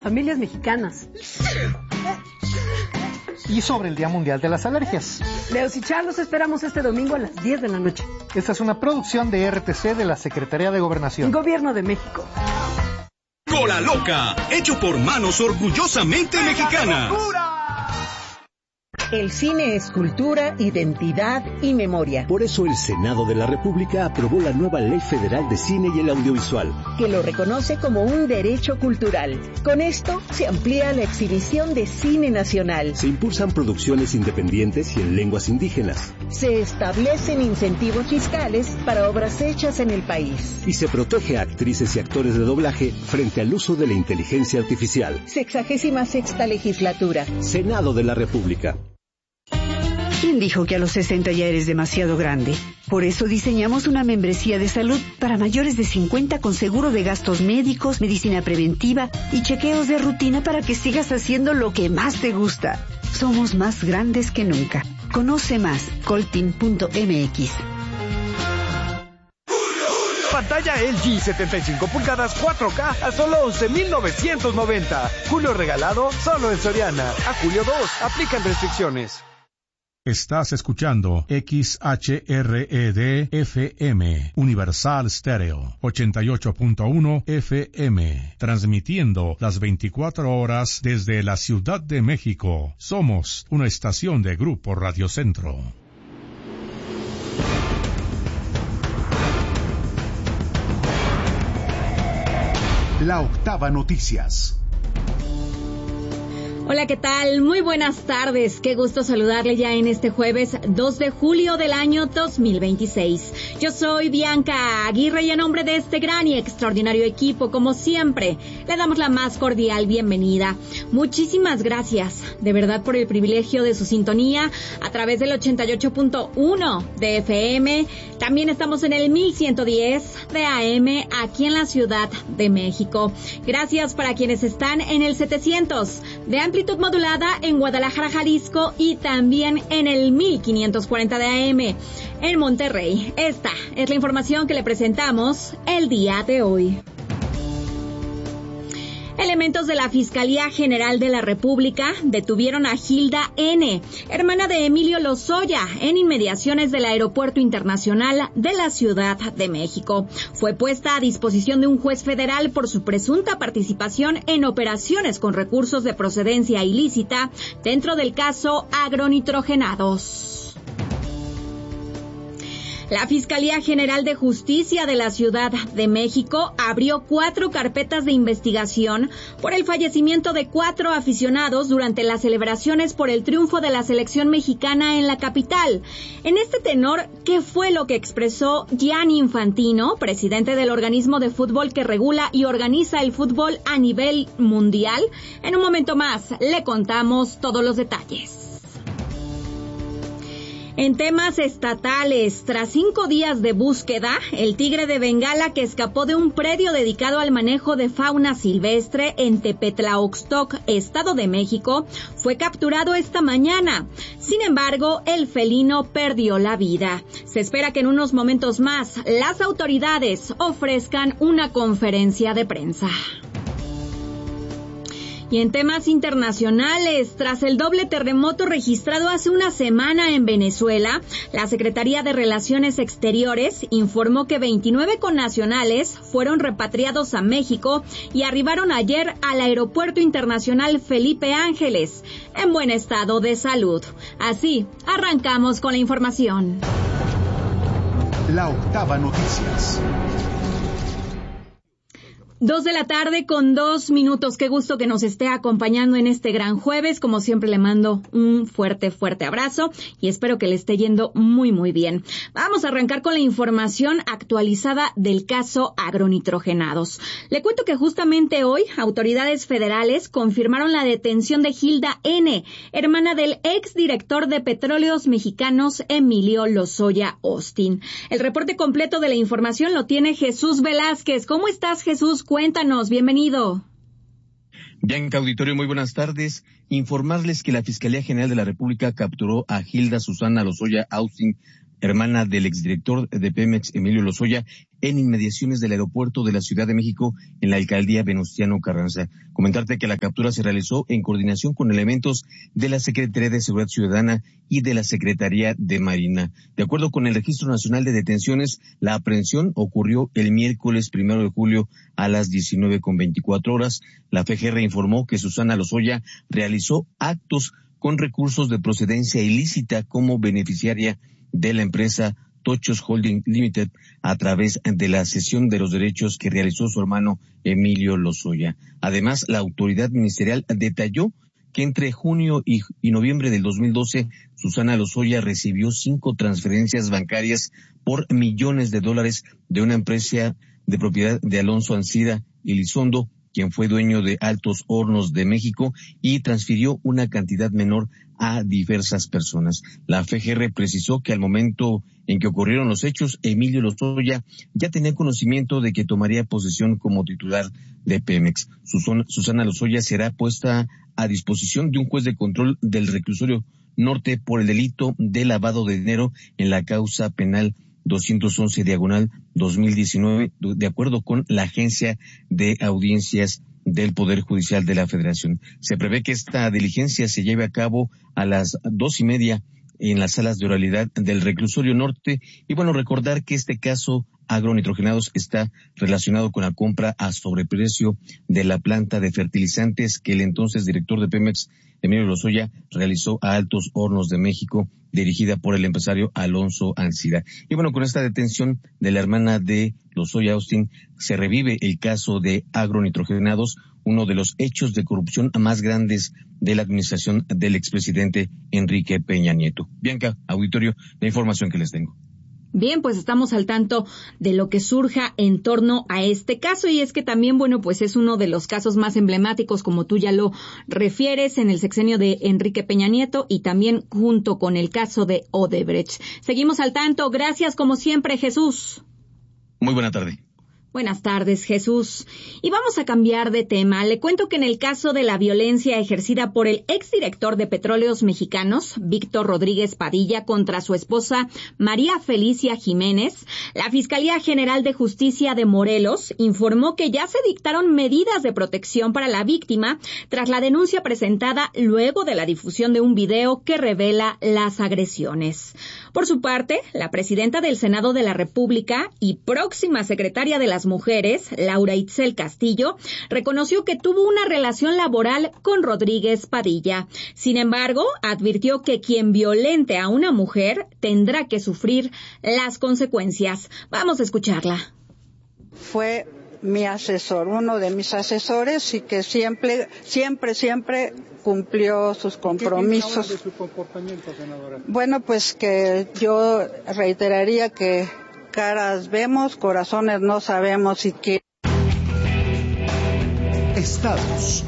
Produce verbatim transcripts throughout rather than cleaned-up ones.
Familias mexicanas. Y sobre el Día Mundial de las Alergias. Leos y Charlos esperamos este domingo a las diez de la noche. Esta es una producción de R T C de la Secretaría de Gobernación. Gobierno de México. Cola Loca, hecho por manos orgullosamente mexicanas. El cine es cultura, identidad y memoria. Por eso el Senado de la República aprobó la nueva Ley Federal de Cine y el Audiovisual, que lo reconoce como un derecho cultural. Con esto se amplía la exhibición de cine nacional. Se impulsan producciones independientes y en lenguas indígenas. Se establecen incentivos fiscales para obras hechas en el país. Y se protege a actrices y actores de doblaje frente al uso de la inteligencia artificial. Sexagésima sexta legislatura. Senado de la República. ¿Quién dijo que a los sesenta ya eres demasiado grande? Por eso diseñamos una membresía de salud para mayores de cincuenta con seguro de gastos médicos, medicina preventiva y chequeos de rutina para que sigas haciendo lo que más te gusta. Somos más grandes que nunca. Conoce más, coltin punto m x. Pantalla L G setenta y cinco pulgadas cuatro K a solo once mil novecientos noventa. Julio regalado solo en Soriana. A julio dos. Aplican restricciones. Estás escuchando X H R E D F M, Universal Stereo, ochenta y ocho punto uno F M, transmitiendo las veinticuatro horas desde la Ciudad de México. Somos una estación de Grupo Radio Centro. La Octava Noticias. Hola, ¿qué tal? Muy buenas tardes. Qué gusto saludarle ya en este jueves dos de julio del año dos mil veintiséis. Yo soy Bianca Aguirre y en nombre de este gran y extraordinario equipo, como siempre, le damos la más cordial bienvenida. Muchísimas gracias, de verdad, por el privilegio de su sintonía a través del ochenta y ocho punto uno de F M. También estamos en el mil ciento diez de A M aquí en la Ciudad de México. Gracias para quienes están en el setecientos de amplitud modulada en Guadalajara, Jalisco, y también en el mil quinientos cuarenta de A M en Monterrey. Esta es la información que le presentamos el día de hoy. Elementos de la Fiscalía General de la República detuvieron a Gilda N., hermana de Emilio Lozoya, en inmediaciones del Aeropuerto Internacional de la Ciudad de México. Fue puesta a disposición de un juez federal por su presunta participación en operaciones con recursos de procedencia ilícita dentro del caso agronitrogenados. La Fiscalía General de Justicia de la Ciudad de México abrió cuatro carpetas de investigación por el fallecimiento de cuatro aficionados durante las celebraciones por el triunfo de la selección mexicana en la capital. En este tenor, ¿qué fue lo que expresó Gianni Infantino, presidente del organismo de fútbol que regula y organiza el fútbol a nivel mundial? En un momento más le contamos todos los detalles. En temas estatales, tras cinco días de búsqueda, el tigre de Bengala que escapó de un predio dedicado al manejo de fauna silvestre en Tepetlaoxtoc, Estado de México, fue capturado esta mañana. Sin embargo, el felino perdió la vida. Se espera que en unos momentos más las autoridades ofrezcan una conferencia de prensa. Y en temas internacionales, tras el doble terremoto registrado hace una semana en Venezuela, la Secretaría de Relaciones Exteriores informó que veintinueve connacionales fueron repatriados a México y arribaron ayer al Aeropuerto Internacional Felipe Ángeles, en buen estado de salud. Así, arrancamos con la información. La Octava Noticias. Dos de la tarde con dos minutos. Qué gusto que nos esté acompañando en este gran jueves. Como siempre, le mando un fuerte, fuerte abrazo y espero que le esté yendo muy, muy bien. Vamos a arrancar con la información actualizada del caso agronitrogenados. Le cuento que justamente hoy autoridades federales confirmaron la detención de Gilda N., hermana del exdirector de Petróleos Mexicanos Emilio Lozoya Austin. El reporte completo de la información lo tiene Jesús Velázquez. ¿Cómo estás, Jesús? Cuéntanos, bienvenido. Bianca, auditorio, muy buenas tardes. Informarles que la Fiscalía General de la República capturó a Gilda Susana Lozoya Austin, hermana del exdirector de Pemex, Emilio Lozoya, en inmediaciones del aeropuerto de la Ciudad de México, en la alcaldía Venustiano Carranza. Comentarte que la captura se realizó en coordinación con elementos de la Secretaría de Seguridad Ciudadana y de la Secretaría de Marina. De acuerdo con el Registro Nacional de Detenciones, la aprehensión ocurrió el miércoles primero de julio a las diecinueve con veinticuatro horas. La F G R informó que Susana Lozoya realizó actos con recursos de procedencia ilícita como beneficiaria de la empresa Tochos Holding Limited a través de la cesión de los derechos que realizó su hermano Emilio Lozoya. Además, la autoridad ministerial detalló que entre junio y, y noviembre del dos mil doce, Susana Lozoya recibió cinco transferencias bancarias por millones de dólares de una empresa de propiedad de Alonso Ancira Elizondo, quien fue dueño de Altos Hornos de México, y transfirió una cantidad menor a diversas personas. La F G R precisó que al momento en que ocurrieron los hechos, Emilio Lozoya ya tenía conocimiento de que tomaría posesión como titular de Pemex. Susana Lozoya será puesta a disposición de un juez de control del Reclusorio Norte por el delito de lavado de dinero en la causa penal doscientos once diagonal dos mil diecinueve, de acuerdo con la Agencia de Audiencias del Poder Judicial de la Federación. Se prevé que esta diligencia se lleve a cabo a las dos y media en las salas de oralidad del Reclusorio Norte. Y bueno, recordar que este caso agronitrogenados está relacionado con la compra a sobreprecio de la planta de fertilizantes que el entonces director de Pemex, Emilio Lozoya, realizó a Altos Hornos de México, dirigida por el empresario Alonso Ancira. Y bueno, con esta detención de la hermana de Lozoya Austin, se revive el caso de agronitrogenados, uno de los hechos de corrupción más grandes de la administración del expresidente Enrique Peña Nieto. Bianca, auditorio, la información que les tengo. Bien, pues estamos al tanto de lo que surja en torno a este caso, y es que también, bueno, pues es uno de los casos más emblemáticos, como tú ya lo refieres, en el sexenio de Enrique Peña Nieto, y también junto con el caso de Odebrecht. Seguimos al tanto. Gracias, como siempre, Jesús. Muy buena tarde. Buenas tardes, Jesús. Y vamos a cambiar de tema. Le cuento que en el caso de la violencia ejercida por el exdirector de Petróleos Mexicanos, Víctor Rodríguez Padilla, contra su esposa María Felicia Jiménez, la Fiscalía General de Justicia de Morelos informó que ya se dictaron medidas de protección para la víctima tras la denuncia presentada luego de la difusión de un video que revela las agresiones. Por su parte, la presidenta del Senado de la República y próxima secretaria de las Mujeres, Laura Itzel Castillo, reconoció que tuvo una relación laboral con Rodríguez Padilla. Sin embargo, advirtió que quien violente a una mujer tendrá que sufrir las consecuencias. Vamos a escucharla. Fue mi asesor, uno de mis asesores, y que siempre, siempre, siempre cumplió sus compromisos. ¿Qué piensa ahora de su comportamiento, senadora? Bueno, pues que yo reiteraría que caras vemos, corazones no sabemos, y que... Estados.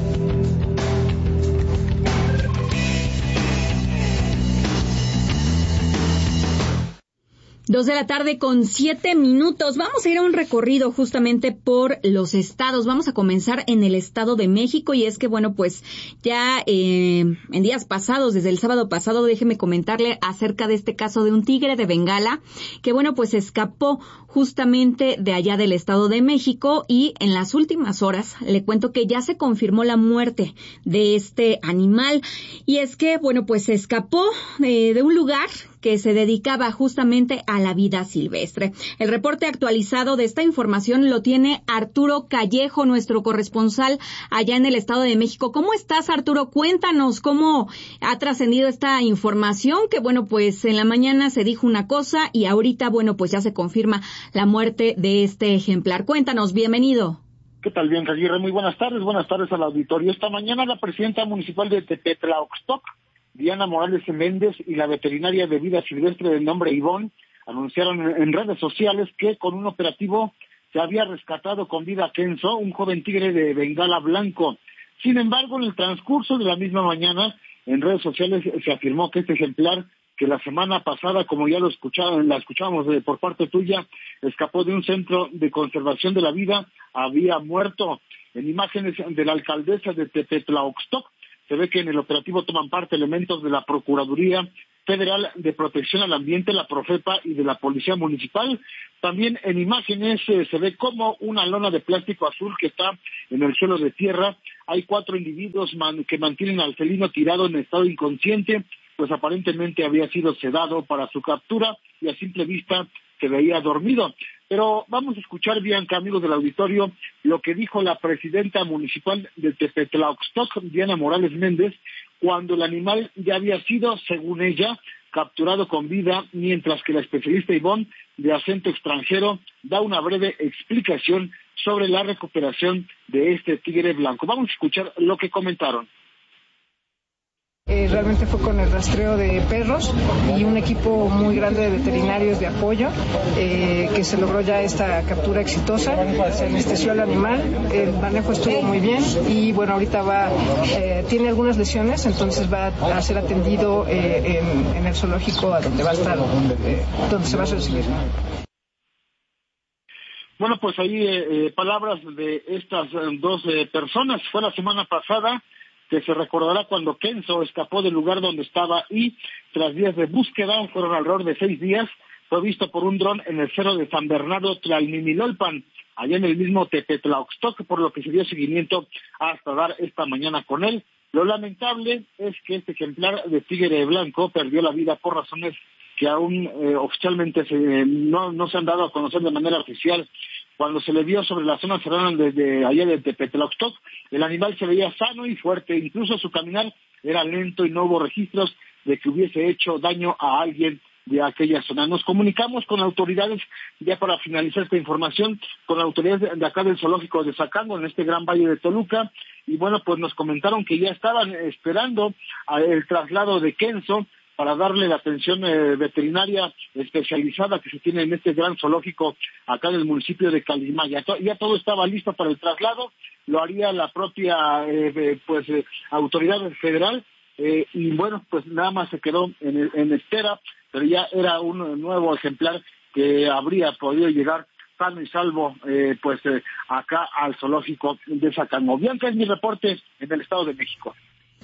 Dos de la tarde con siete minutos. Vamos a ir a un recorrido justamente por los estados. Vamos a comenzar en el Estado de México, y es que, bueno, pues ya eh, en días pasados, desde el sábado pasado, déjeme comentarle acerca de este caso de un tigre de Bengala que, bueno, pues escapó justamente de allá del Estado de México, y en las últimas horas le cuento que ya se confirmó la muerte de este animal. Y es que, bueno, pues escapó eh, de un lugar que se dedicaba justamente a la vida silvestre. El reporte actualizado de esta información lo tiene Arturo Callejo, nuestro corresponsal allá en el Estado de México. ¿Cómo estás, Arturo? Cuéntanos cómo ha trascendido esta información, que, bueno, pues en la mañana se dijo una cosa y ahorita, bueno, pues ya se confirma la muerte de este ejemplar. Cuéntanos, bienvenido. ¿Qué tal, Bianca Aguirre? Muy buenas tardes, buenas tardes al auditorio. Esta mañana la presidenta municipal de Tepetlaoxtoc, Diana Morales Méndez, y la veterinaria de vida silvestre de nombre Ivonne anunciaron en redes sociales que con un operativo se había rescatado con vida a Kenzo, un joven tigre de Bengala blanco. Sin embargo, en el transcurso de la misma mañana, en redes sociales se afirmó que este ejemplar, que la semana pasada, como ya lo escucharon, la escuchábamos de, por parte tuya, escapó de un centro de conservación de la vida, había muerto. En imágenes de la alcaldesa de Tepetlaoxtoc, se ve que en el operativo toman parte elementos de la Procuraduría Federal de Protección al Ambiente, la Profepa y de la Policía Municipal. También en imágenes eh, se ve como una lona de plástico azul que está en el suelo de tierra. Hay cuatro individuos man, que mantienen al felino tirado en estado inconsciente, pues aparentemente había sido sedado para su captura y a simple vista se veía dormido. Pero vamos a escuchar, Bianca, amigos del auditorio, lo que dijo la presidenta municipal de Tepetlauxtoc, Diana Morales Méndez, cuando el animal ya había sido, según ella, capturado con vida, mientras que la especialista Ivonne, de acento extranjero, da una breve explicación sobre la recuperación de este tigre blanco. Vamos a escuchar lo que comentaron. Eh, realmente fue con el rastreo de perros y un equipo muy grande de veterinarios de apoyo eh, que se logró ya esta captura exitosa. Se anestesió al animal, el manejo estuvo muy bien y bueno, ahorita va, eh, tiene algunas lesiones, entonces va a ser atendido eh, en, en el zoológico a donde va a estar, eh, donde se va a recibir. Bueno, pues ahí eh, eh, palabras de estas eh, dos eh, personas. Fue la semana pasada que se recordará cuando Kenzo escapó del lugar donde estaba y, tras días de búsqueda, fueron alrededor de seis días, fue visto por un dron en el cerro de San Bernardo Tlalnimilolpan, allá en el mismo Tepetlauxtoc, por lo que se dio seguimiento hasta dar esta mañana con él. Lo lamentable es que este ejemplar de tigre blanco perdió la vida por razones que aún eh, oficialmente se, eh, no, no se han dado a conocer de manera oficial. Cuando se le vio sobre la zona serrana de, de allá de Tepetlauxtoc, el animal se veía sano y fuerte, incluso su caminar era lento y no hubo registros de que hubiese hecho daño a alguien de aquella zona. Nos comunicamos con autoridades, ya para finalizar esta información, con autoridades de acá del zoológico de Zacango, en este gran valle de Toluca, y bueno, pues nos comentaron que ya estaban esperando el traslado de Kenzo para darle la atención eh, veterinaria especializada que se tiene en este gran zoológico acá del municipio de Calimaya. Ya, ya todo estaba listo para el traslado, lo haría la propia eh, pues eh, autoridad federal eh, y bueno, pues nada más se quedó en, en espera, pero ya era un nuevo ejemplar que habría podido llegar sano y salvo eh, pues eh, acá al zoológico de Zacango. Bianca, es mi reporte en el Estado de México.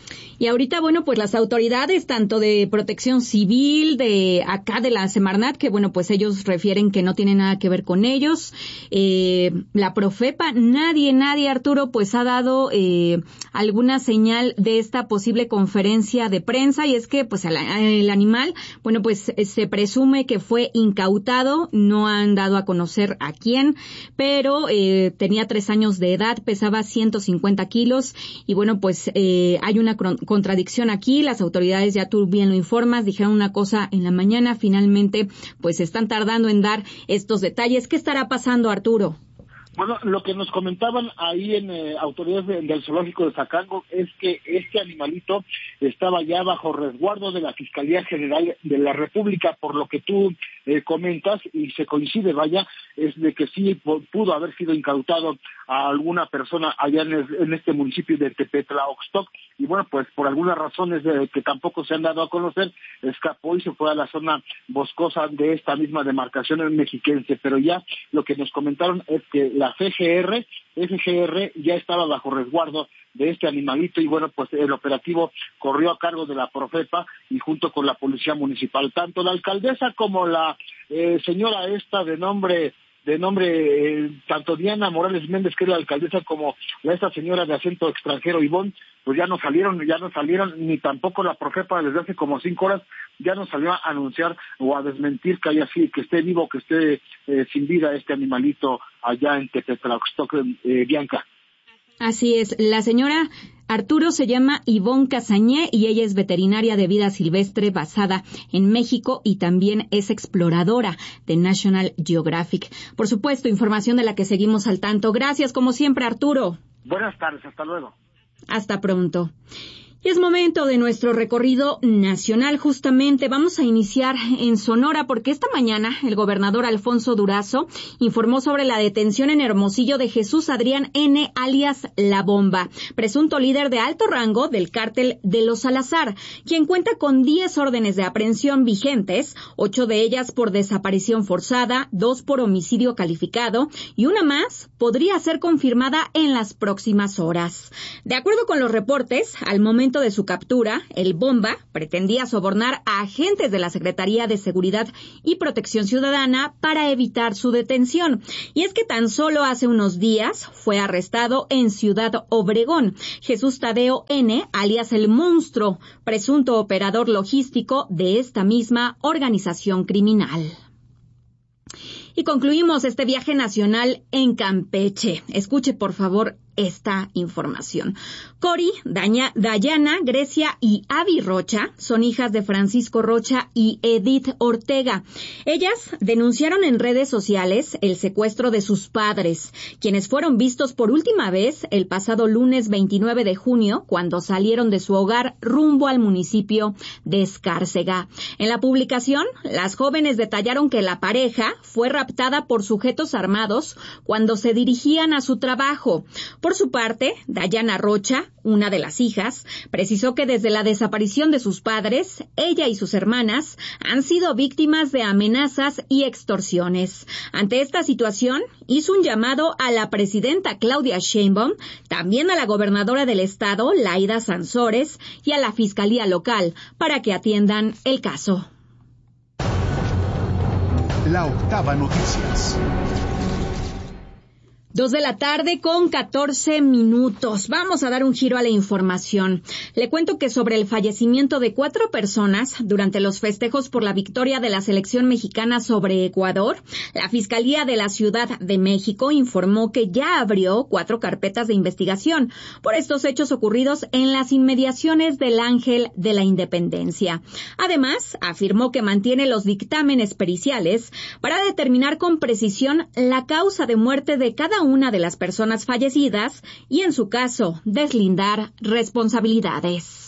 Y ahorita, bueno, pues las autoridades, tanto de Protección Civil, de acá de la Semarnat, que bueno, pues ellos refieren que no tiene nada que ver con ellos, eh, la Profepa, nadie, nadie, Arturo, pues ha dado eh, alguna señal de esta posible conferencia de prensa, y es que pues el, el animal, bueno, pues se presume que fue incautado, no han dado a conocer a quién, pero eh, tenía tres años de edad, pesaba ciento cincuenta kilos, y bueno, pues eh, hay una contradicción aquí. Las autoridades, ya tú bien lo informas, dijeron una cosa en la mañana, finalmente pues están tardando en dar estos detalles. ¿Qué estará pasando, Arturo? Bueno, lo que nos comentaban ahí en eh, autoridades de, del zoológico de Zacango es que este animalito estaba ya bajo resguardo de la Fiscalía General de la República, por lo que tú eh, comentas, y se coincide, vaya, es de que sí pudo haber sido incautado a alguna persona allá en, el, en este municipio de Tepetlauxtoc, y bueno, pues por algunas razones de, que tampoco se han dado a conocer, escapó y se fue a la zona boscosa de esta misma demarcación mexiquense, pero ya lo que nos comentaron es que la F G R, F G R ya estaba bajo resguardo de este animalito, y bueno, pues el operativo corrió a cargo de la Profepa y junto con la Policía Municipal. Tanto la alcaldesa como la eh, señora esta de nombre de nombre, eh, tanto Diana Morales Méndez, que es la alcaldesa, como la esta señora de acento extranjero, Ivonne, pues ya no salieron, ya no salieron, ni tampoco la Profepa desde hace como cinco horas, ya no salió a anunciar o a desmentir que haya así, que esté vivo, que esté eh, sin vida este animalito allá en Tepetlauxtoc, eh, Bianca. Así es, la señora Arturo se llama Ivonne Casañé y ella es veterinaria de vida silvestre basada en México y también es exploradora de National Geographic. Por supuesto, información de la que seguimos al tanto. Gracias, como siempre, Arturo. Buenas tardes, hasta luego. Hasta pronto. Y es momento de nuestro recorrido nacional. Justamente vamos a iniciar en Sonora porque esta mañana el gobernador Alfonso Durazo informó sobre la detención en Hermosillo de Jesús Adrián N., alias La Bomba, presunto líder de alto rango del cártel de los Salazar, quien cuenta con diez órdenes de aprehensión vigentes, ocho de ellas por desaparición forzada, dos por homicidio calificado y una más podría ser confirmada en las próximas horas. De acuerdo con los reportes, al momento momento de su captura, el Bomba pretendía sobornar a agentes de la Secretaría de Seguridad y Protección Ciudadana para evitar su detención. Y es que tan solo hace unos días fue arrestado en Ciudad Obregón Jesús Tadeo N., alias El Monstruo, presunto operador logístico de esta misma organización criminal. Y concluimos este viaje nacional en Campeche. Escuche, por favor, esta información. Cori, Daña, Dayana, Grecia y Avi Rocha son hijas de Francisco Rocha y Edith Ortega. Ellas denunciaron en redes sociales el secuestro de sus padres, quienes fueron vistos por última vez el pasado lunes veintinueve de junio, cuando salieron de su hogar rumbo al municipio de Escárcega. En la publicación, las jóvenes detallaron que la pareja fue raptada por sujetos armados cuando se dirigían a su trabajo. Por su parte, Dayana Rocha, una de las hijas, precisó que desde la desaparición de sus padres, ella y sus hermanas han sido víctimas de amenazas y extorsiones. Ante esta situación, hizo un llamado a la presidenta Claudia Sheinbaum, también a la gobernadora del estado, Laida Sansores, y a la fiscalía local para que atiendan el caso. La Octava Noticias. Dos de la tarde con catorce minutos. Vamos a dar un giro a la información. Le cuento que sobre el fallecimiento de cuatro personas durante los festejos por la victoria de la selección mexicana sobre Ecuador, la Fiscalía de la Ciudad de México informó que ya abrió cuatro carpetas de investigación por estos hechos ocurridos en las inmediaciones del Ángel de la Independencia. Además, afirmó que mantiene los dictámenes periciales para determinar con precisión la causa de muerte de cada una de las personas fallecidas y, en su caso, deslindar responsabilidades.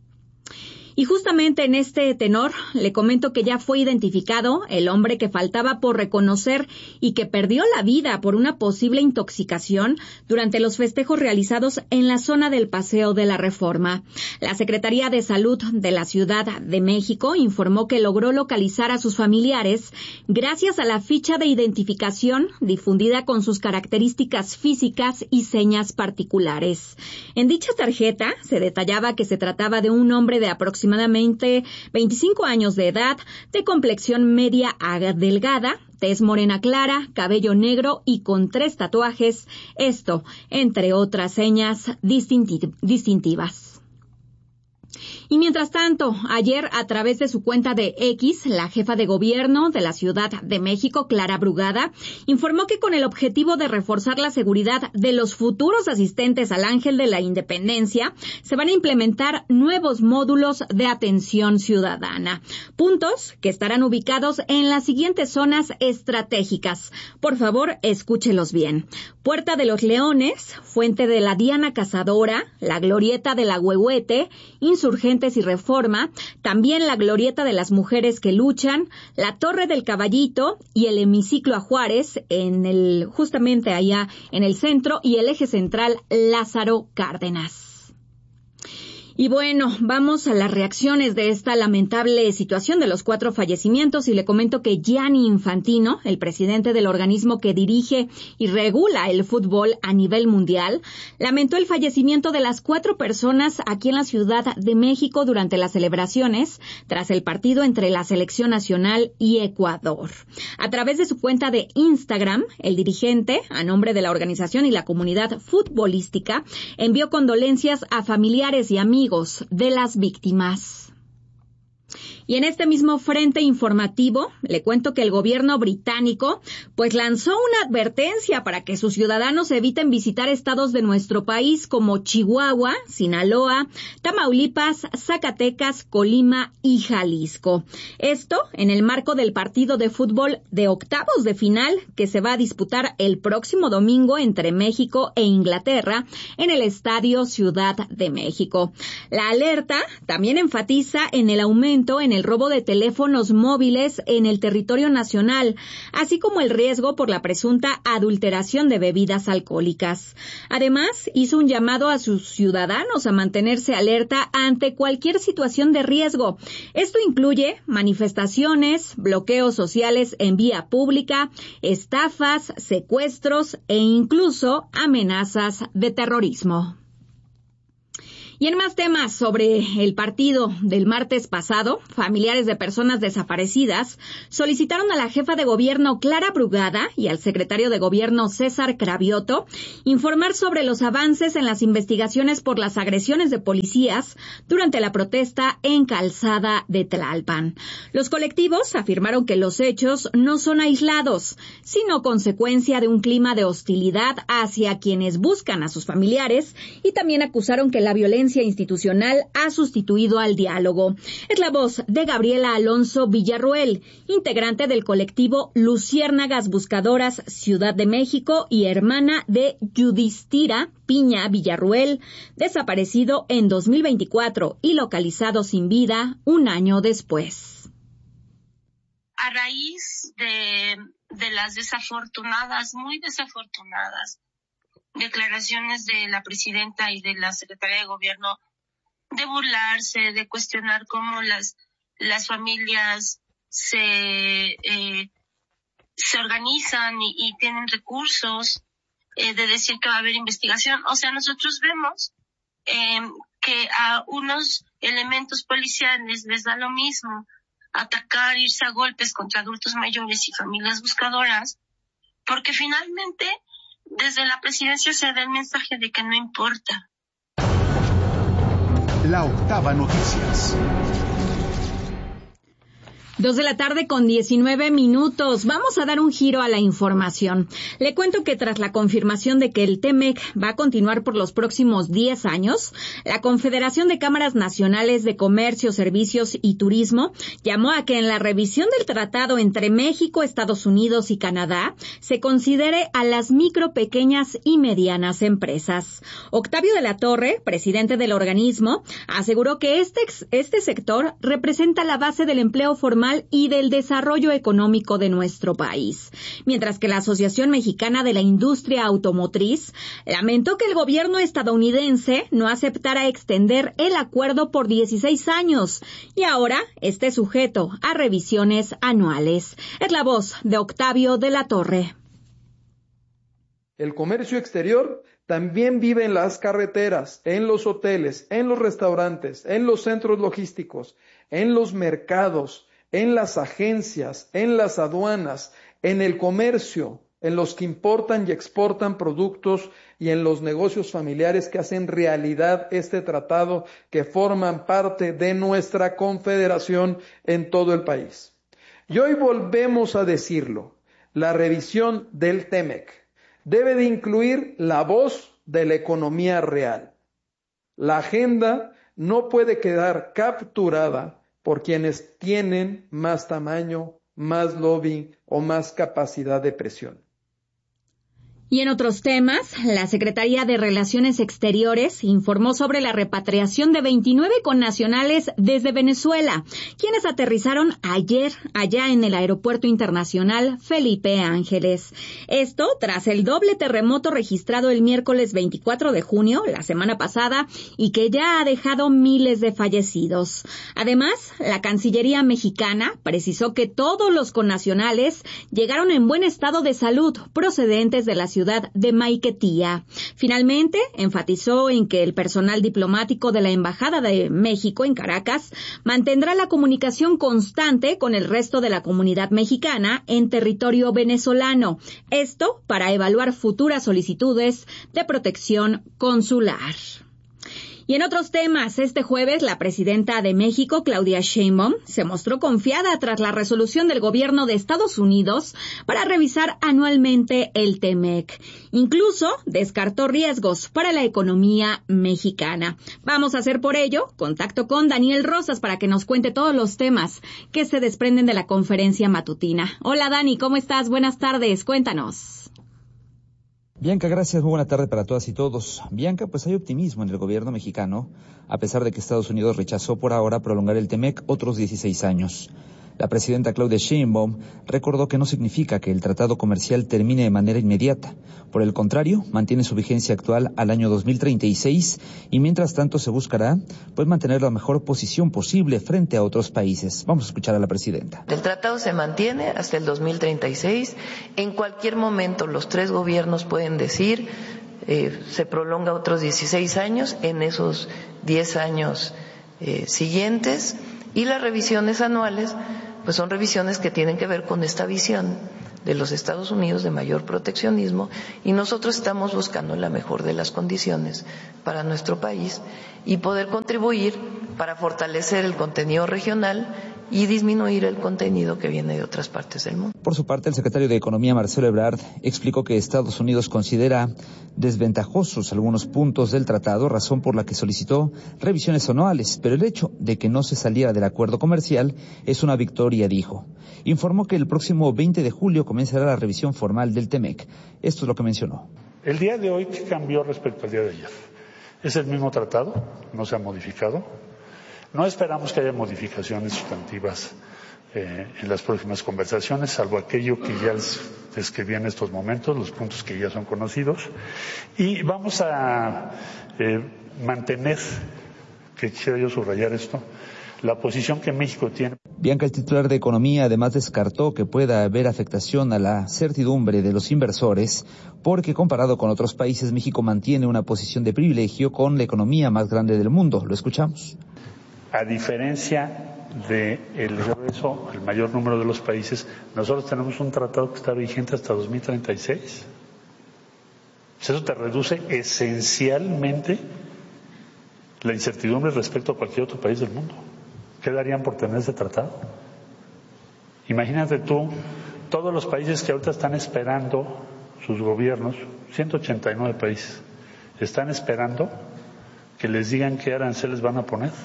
Y justamente en este tenor, le comento que ya fue identificado el hombre que faltaba por reconocer y que perdió la vida por una posible intoxicación durante los festejos realizados en la zona del Paseo de la Reforma. La Secretaría de Salud de la Ciudad de México informó que logró localizar a sus familiares gracias a la ficha de identificación difundida con sus características físicas y señas particulares. En dicha tarjeta se detallaba que se trataba de un hombre de aproximadamente aproximadamente veinticinco años de edad, de complexión media a delgada, tez morena clara, cabello negro y con tres tatuajes, esto entre otras señas distinti- distintivas. Y mientras tanto, ayer a través de su cuenta de X, la jefa de gobierno de la Ciudad de México, Clara Brugada, informó que con el objetivo de reforzar la seguridad de los futuros asistentes al Ángel de la Independencia, se van a implementar nuevos módulos de atención ciudadana. Puntos que estarán ubicados en las siguientes zonas estratégicas. Por favor, escúchelos bien. Puerta de los Leones, Fuente de la Diana Cazadora, la Glorieta de la Huehuete, Insurgentes y Reforma, también la Glorieta de las Mujeres que Luchan, la Torre del Caballito y el Hemiciclo a Juárez, en el, justamente allá en el centro, y el eje central Lázaro Cárdenas. Y bueno, vamos a las reacciones de esta lamentable situación de los cuatro fallecimientos y le comento que Gianni Infantino, el presidente del organismo que dirige y regula el fútbol a nivel mundial, lamentó el fallecimiento de las cuatro personas aquí en la Ciudad de México durante las celebraciones tras el partido entre la selección nacional y Ecuador. A través de su cuenta de Instagram, el dirigente, a nombre de la organización y la comunidad futbolística, envió condolencias a familiares y amigos de las víctimas. Y en este mismo frente informativo, le cuento que el gobierno británico pues lanzó una advertencia para que sus ciudadanos eviten visitar estados de nuestro país como Chihuahua, Sinaloa, Tamaulipas, Zacatecas, Colima y Jalisco. Esto en el marco del partido de fútbol de octavos de final que se va a disputar el próximo domingo entre México e Inglaterra en el Estadio Ciudad de México. La alerta también enfatiza en el aumento en el robo de teléfonos móviles en el territorio nacional, así como el riesgo por la presunta adulteración de bebidas alcohólicas. Además, hizo un llamado a sus ciudadanos a mantenerse alerta ante cualquier situación de riesgo. Esto incluye manifestaciones, bloqueos sociales en vía pública, estafas, secuestros e incluso amenazas de terrorismo. Y en más temas sobre el partido del martes pasado, familiares de personas desaparecidas solicitaron a la jefa de gobierno Clara Brugada y al secretario de gobierno César Cravioto informar sobre los avances en las investigaciones por las agresiones de policías durante la protesta en Calzada de Tlalpan. Los colectivos afirmaron que los hechos no son aislados, sino consecuencia de un clima de hostilidad hacia quienes buscan a sus familiares, y también acusaron que la violencia institucional ha sustituido al diálogo. Es la voz de Gabriela Alonso Villarroel, integrante del colectivo Luciérnagas Buscadoras Ciudad de México y hermana de Yudhistira Piña Villarroel, desaparecido en dos mil veinticuatro y localizado sin vida un año después. A raíz de, de las desafortunadas, muy desafortunadas, declaraciones de la presidenta y de la secretaria de gobierno de burlarse, de cuestionar cómo las las familias se eh, se organizan y, y tienen recursos, eh, de decir que va a haber investigación. O sea, nosotros vemos eh, que a unos elementos policiales les da lo mismo atacar, irse a golpes contra adultos mayores y familias buscadoras, porque finalmente desde la presidencia se da el mensaje de que no importa. La Octava Noticias. Dos de la tarde con diecinueve minutos. Vamos a dar un giro a la información. Le cuento que tras la confirmación de que el TEMEC va a continuar por los próximos diez años, la Confederación de Cámaras Nacionales de Comercio, Servicios y Turismo llamó a que en la revisión del tratado entre México, Estados Unidos y Canadá se considere a las micro, pequeñas y medianas empresas. Octavio de la Torre, presidente del organismo, aseguró que este, este sector representa la base del empleo formal y del desarrollo económico de nuestro país. Mientras que la Asociación Mexicana de la Industria Automotriz lamentó que el gobierno estadounidense no aceptara extender el acuerdo por dieciséis años y ahora esté sujeto a revisiones anuales. Es la voz de Octavio de la Torre. El comercio exterior también vive en las carreteras, en los hoteles, en los restaurantes, en los centros logísticos, en los mercados, en las agencias, en las aduanas, en el comercio, en los que importan y exportan productos y en los negocios familiares que hacen realidad este tratado, que forman parte de nuestra confederación en todo el país. Y hoy volvemos a decirlo, la revisión del TEMEC debe de incluir la voz de la economía real. La agenda no puede quedar capturada por quienes tienen más tamaño, más lobby o más capacidad de presión. Y en otros temas, la Secretaría de Relaciones Exteriores informó sobre la repatriación de veintinueve connacionales desde Venezuela, quienes aterrizaron ayer allá en el Aeropuerto Internacional Felipe Ángeles. Esto tras el doble terremoto registrado el miércoles veinticuatro de junio, la semana pasada, y que ya ha dejado miles de fallecidos. Además, la Cancillería mexicana precisó que todos los connacionales llegaron en buen estado de salud procedentes de la ciudad de Maiquetía. Finalmente, enfatizó en que el personal diplomático de la Embajada de México en Caracas mantendrá la comunicación constante con el resto de la comunidad mexicana en territorio venezolano. Esto para evaluar futuras solicitudes de protección consular. Y en otros temas, este jueves la presidenta de México, Claudia Sheinbaum, se mostró confiada tras la resolución del gobierno de Estados Unidos para revisar anualmente el TEMEC. Incluso descartó riesgos para la economía mexicana. Vamos a hacer por ello contacto con Daniel Rosas para que nos cuente todos los temas que se desprenden de la conferencia matutina. Hola Dani, ¿cómo estás? Buenas tardes, cuéntanos. Bianca, gracias. Muy buena tarde para todas y todos. Bianca, pues hay optimismo en el gobierno mexicano, a pesar de que Estados Unidos rechazó por ahora prolongar el TEMEC otros dieciséis años. La presidenta Claudia Sheinbaum recordó que no significa que el tratado comercial termine de manera inmediata. Por el contrario, mantiene su vigencia actual al año dos mil treinta y seis y mientras tanto se buscará pues mantener la mejor posición posible frente a otros países. Vamos a escuchar a la presidenta. El tratado se mantiene hasta el dos mil treinta y seis. En cualquier momento los tres gobiernos pueden decir eh, se prolonga otros dieciséis años en esos diez años eh, siguientes, y las revisiones anuales pues son revisiones que tienen que ver con esta visión de los Estados Unidos de mayor proteccionismo, y nosotros estamos buscando la mejor de las condiciones para nuestro país y poder contribuir para fortalecer el contenido regional y disminuir el contenido que viene de otras partes del mundo. Por su parte, el secretario de Economía, Marcelo Ebrard, explicó que Estados Unidos considera desventajosos algunos puntos del tratado, razón por la que solicitó revisiones anuales, pero el hecho de que no se saliera del acuerdo comercial es una victoria, dijo. Informó que el próximo veinte de julio comenzará la revisión formal del TEMEC. Esto es lo que mencionó. El día de hoy, ¿qué cambió respecto al día de ayer? Es el mismo tratado, no se ha modificado. No esperamos que haya modificaciones sustantivas eh, en las próximas conversaciones, salvo aquello que ya les describí en estos momentos, los puntos que ya son conocidos. Y vamos a eh, mantener, que quisiera yo subrayar esto, la posición que México tiene. Bianca, el titular de Economía, además descartó que pueda haber afectación a la certidumbre de los inversores, porque comparado con otros países, México mantiene una posición de privilegio con la economía más grande del mundo. Lo escuchamos. A diferencia del grueso, el mayor número de los países, nosotros tenemos un tratado que está vigente hasta dos mil treinta y seis. Eso te reduce esencialmente la incertidumbre respecto a cualquier otro país del mundo. ¿Qué darían por tener ese tratado? Imagínate tú, todos los países que ahorita están esperando, sus gobiernos, ciento ochenta y nueve países, están esperando que les digan qué aranceles van a poner.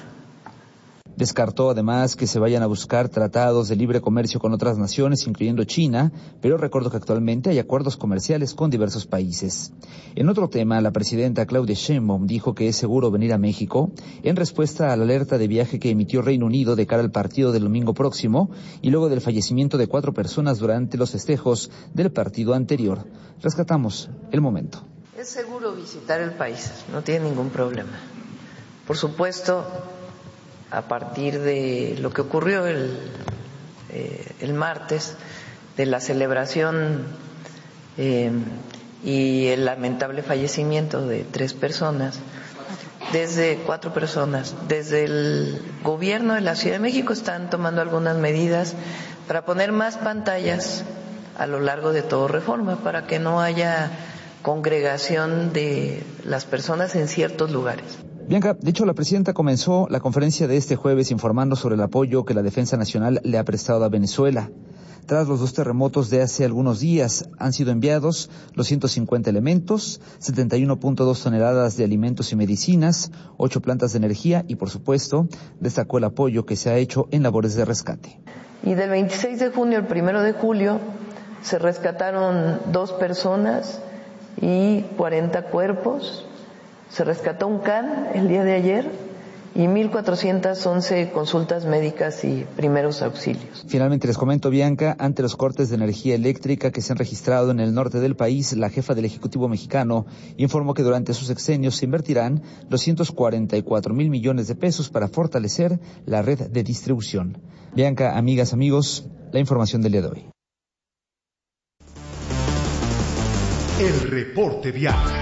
Descartó además que se vayan a buscar tratados de libre comercio con otras naciones, incluyendo China, pero recordó que actualmente hay acuerdos comerciales con diversos países. En otro tema, la presidenta Claudia Sheinbaum dijo que es seguro venir a México en respuesta a la alerta de viaje que emitió Reino Unido de cara al partido del domingo próximo y luego del fallecimiento de cuatro personas durante los festejos del partido anterior. Rescatamos el momento. Es seguro visitar el país, no tiene ningún problema. Por supuesto, a partir de lo que ocurrió el, eh, el martes, de la celebración eh, y el lamentable fallecimiento de tres personas, desde cuatro personas, desde el gobierno de la Ciudad de México están tomando algunas medidas para poner más pantallas a lo largo de todo Reforma, para que no haya congregación de las personas en ciertos lugares. Bianca, de hecho, la presidenta comenzó la conferencia de este jueves informando sobre el apoyo que la Defensa Nacional le ha prestado a Venezuela. Tras los dos terremotos de hace algunos días, han sido enviados los ciento cincuenta elementos, setenta y uno punto dos toneladas de alimentos y medicinas, ocho plantas de energía y, por supuesto, destacó el apoyo que se ha hecho en labores de rescate. Y del veintiséis de junio al primero de julio se rescataron dos personas y cuarenta cuerpos. Se rescató un can el día de ayer y mil cuatrocientas once consultas médicas y primeros auxilios. Finalmente les comento, Bianca, ante los cortes de energía eléctrica que se han registrado en el norte del país, la jefa del Ejecutivo mexicano informó que durante sus sexenios se invertirán doscientos cuarenta y cuatro mil millones de pesos para fortalecer la red de distribución. Bianca, amigas, amigos, la información del día de hoy. El reporte vial.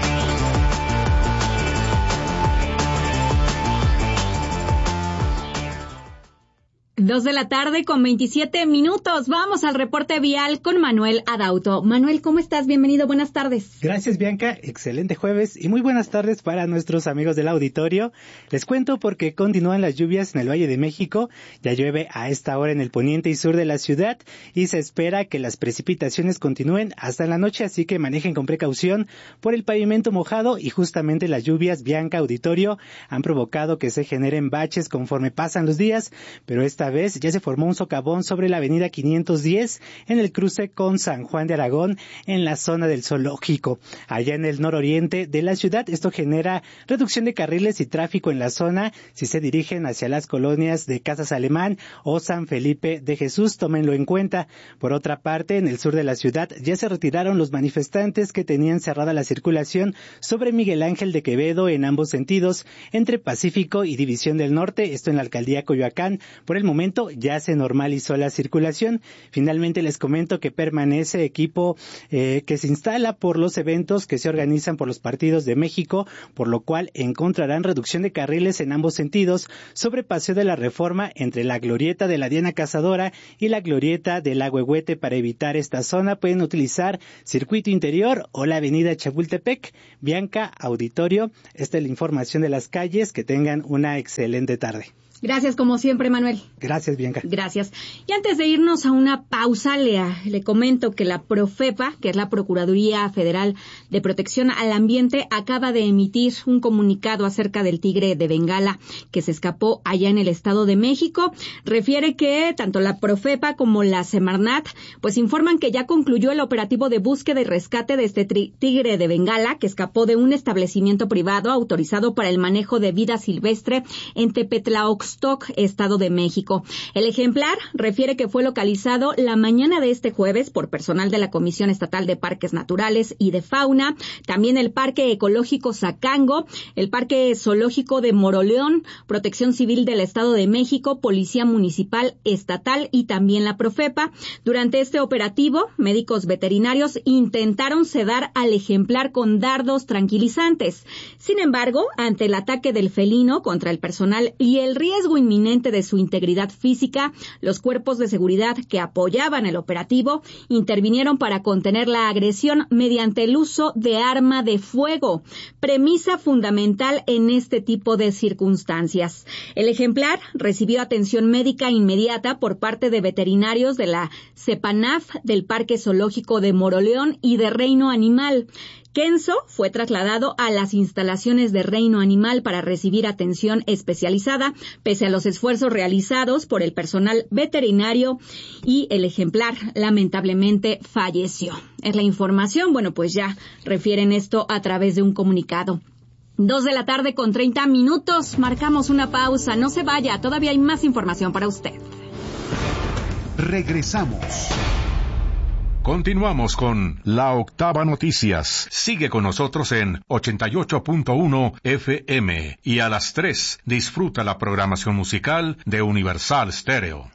Dos de la tarde con veintisiete minutos. Vamos al reporte vial con Manuel Adauto. Manuel, ¿cómo estás? Bienvenido, buenas tardes. Gracias, Bianca. Excelente jueves y muy buenas tardes para nuestros amigos del auditorio. Les cuento porque continúan las lluvias en el Valle de México. Ya llueve a esta hora en el poniente y sur de la ciudad y se espera que las precipitaciones continúen hasta en la noche, así que manejen con precaución por el pavimento mojado y justamente las lluvias, Bianca, auditorio, han provocado que se generen baches conforme pasan los días, pero esta vez ya se formó un socavón sobre la avenida quinientos diez en el cruce con San Juan de Aragón en la zona del zoológico. Allá en el nororiente de la ciudad, esto genera reducción de carriles y tráfico en la zona si se dirigen hacia las colonias de Casas Alemán o San Felipe de Jesús, tómenlo en cuenta. Por otra parte, en el sur de la ciudad ya se retiraron los manifestantes que tenían cerrada la circulación sobre Miguel Ángel de Quevedo en ambos sentidos, entre Pacífico y División del Norte, esto en la alcaldía Coyoacán. Por el momento momento ya se normalizó la circulación. Finalmente les comento que permanece equipo eh, que se instala por los eventos que se organizan por los partidos de México, por lo cual encontrarán reducción de carriles en ambos sentidos sobre Paseo de la Reforma entre la glorieta de la Diana Cazadora y la glorieta del Ahuehuete. Para evitar esta zona pueden utilizar circuito interior o la avenida Chapultepec. Bianca, auditorio, esta es la información de las calles. Que tengan una excelente tarde. Gracias como siempre, Manuel. Gracias, Bianca. Gracias. Y antes de irnos a una pausa, le, le comento que la Profepa, que es la Procuraduría Federal de Protección al Ambiente, acaba de emitir un comunicado acerca del tigre de Bengala que se escapó allá en el Estado de México. Refiere que tanto la Profepa como la Semarnat pues informan que ya concluyó el operativo de búsqueda y rescate de este tigre de Bengala que escapó de un establecimiento privado autorizado para el manejo de vida silvestre en Tepetlaoxtoc, Estado de México. El ejemplar refiere que fue localizado la mañana de este jueves por personal de la Comisión Estatal de Parques Naturales y de Fauna, también el Parque Ecológico Zacango, el Parque Zoológico de Moroleón, Protección Civil del Estado de México, Policía Municipal Estatal y también la Profepa. Durante este operativo, médicos veterinarios intentaron sedar al ejemplar con dardos tranquilizantes. Sin embargo, ante el ataque del felino contra el personal y el riesgo inminente de su integridad física, los cuerpos de seguridad que apoyaban el operativo intervinieron para contener la agresión mediante el uso de arma de fuego, premisa fundamental en este tipo de circunstancias. El ejemplar recibió atención médica inmediata por parte de veterinarios de la CEPANAF, del Parque Zoológico de Moroleón y de Reino Animal. Kenzo fue trasladado a las instalaciones de Reino Animal para recibir atención especializada, pese a los esfuerzos realizados por el personal veterinario, y el ejemplar lamentablemente falleció. Es la información, bueno, pues ya refieren esto a través de un comunicado. Dos de la tarde con treinta minutos, marcamos una pausa, no se vaya, todavía hay más información para usted. Regresamos. Continuamos con La Octava Noticias. Sigue con nosotros en ochenta y ocho punto uno F M y a las tres disfruta la programación musical de Universal Stereo.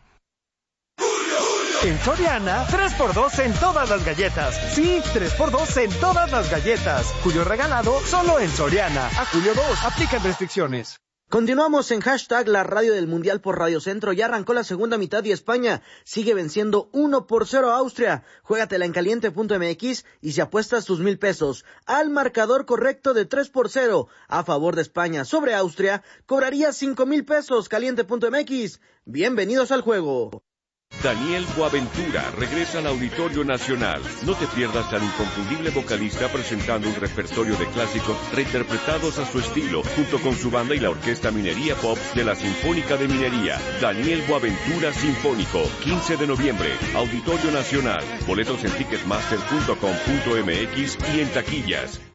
En Soriana, tres por dos en todas las galletas. Sí, tres por dos en todas las galletas. Julio regalado solo en Soriana. A julio dos, aplican restricciones. Continuamos en hashtag la radio del Mundial por Radio Centro. Ya arrancó la segunda mitad y España sigue venciendo uno por cero a Austria. Juégatela en caliente punto m x y si apuestas tus mil pesos al marcador correcto de tres por cero a favor de España sobre Austria, cobrarías cinco mil pesos. caliente punto m x. Bienvenidos al juego. Daniel Boaventura regresa al Auditorio Nacional. No te pierdas al inconfundible vocalista presentando un repertorio de clásicos reinterpretados a su estilo, junto con su banda y la Orquesta Minería Pop de la Sinfónica de Minería. Daniel Boaventura Sinfónico, quince de noviembre, Auditorio Nacional. Boletos en ticketmaster punto com punto m x y en taquillas.